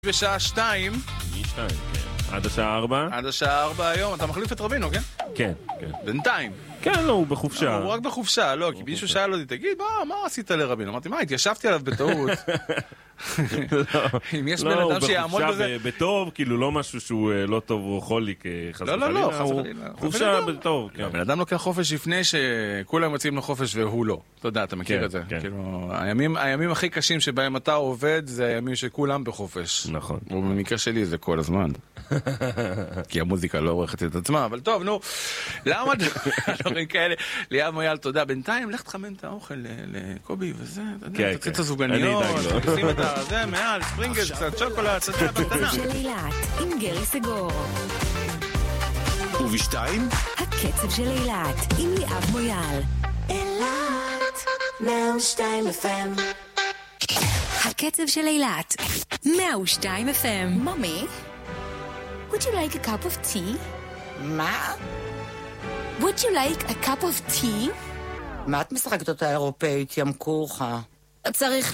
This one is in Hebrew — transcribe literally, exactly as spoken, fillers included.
בשעה שתיים. שתיים, כן. עד השעה ארבע? עד השעה ארבע היום. אתה מחליף את רבינו, כן? כן, כן. בינתיים. כן, לא, הוא בחופשה. הוא רק בחופשה, לא, כי מישהו שאל אותי, תגיד, מה עשית לרבינו? אמרתי, מה, התיישבתי עליו בטעות. אם יש בן אדם שיעמוד בזה... לא, הוא בחופשה בטוב, כאילו לא משהו שהוא לא טוב או חולי כחס וחלילה. לא, לא, לא, חס וחלילה. חופשה בטוב, כן. בן אדם לוקח חופש לפני שכולם יוצאים לחופש והוא לא. אתה יודע, אתה מכיר את זה. הימים הכי קשים שבהם אתה עובד, זה הימים שכולם בחופש. נכון. ובמקרה שלי זה כל הזמן. כי המוזיקה לא עורכת את עצמה, אבל טוב, נו. למה דברים כאלה? ליאב מויאל, תודה. בינתיים, לך תחמם את האוכל לקובי וזה, אתה יודע, תקחית את הזוגניות, תשים את זה מעל, ספרינגס, קצת שוקולד, אתה יודע, בקטנה. הקצב של אילת, עם גרי סגור. ובשתיים? הקצב של אילת, עם ליאב מויאל. אילת, מאה ושתיים אף אם. הקצב של אילת, מאה ושתיים אף אם. Mommy, would you like a cup of tea? מה? Would you like a cup of tea? מה את משחקת אותה אירופאית, ים כורחה? צריך